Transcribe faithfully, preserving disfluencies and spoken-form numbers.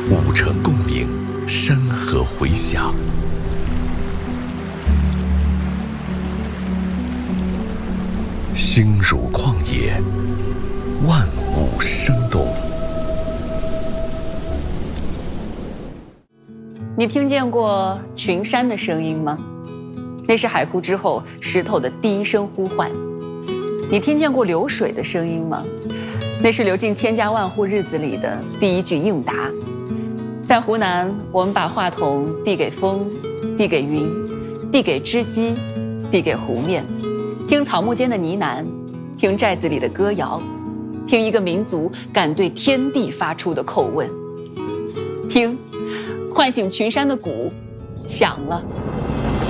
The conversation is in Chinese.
五城共鸣，山河回响。心如旷野，万物生动。 你听见过群山的声音吗？那是海哭之后石头的第一声呼唤。你听见过流水的声音吗？那是流进千家万户日子里的第一句应答。在湖南，我们把话筒递给风，递给云，递给织机，递给湖面，听草木间的呢喃，听寨子里的歌谣，听一个民族敢对天地发出的叩问，听唤醒群山的鼓响了。